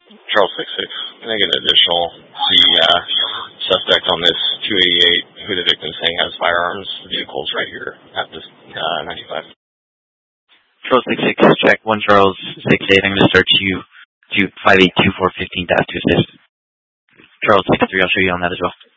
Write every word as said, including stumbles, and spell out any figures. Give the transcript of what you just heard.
Charles six six. Can I get an additional the uh, suspect on this two eighty-eight who the victim's saying has firearms? The vehicle's right here at this uh, ninety-five. Charles six six, check one Charles six eight. I'm going to search you to five eight two four fifteen to assist. Charles six three, I'll show you on that as well.